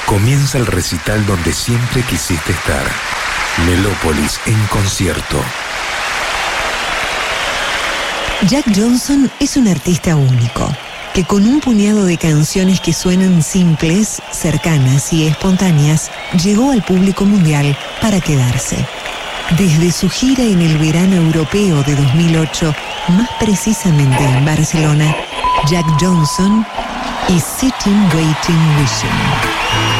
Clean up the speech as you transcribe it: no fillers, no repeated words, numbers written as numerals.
Comienza el recital donde siempre quisiste estar. Melópolis en concierto. Jack Johnson es un artista único, que con un puñado de canciones que suenan simples, cercanas y espontáneas, llegó al público mundial para quedarse. Desde su gira en el verano europeo de 2008, más precisamente en Barcelona, Jack Johnson y Sitting, Waiting, Wishing.